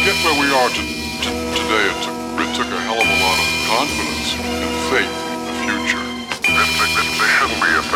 get where we are today, it took a hell of a lot of confidence and faith in the future. This shouldn't be a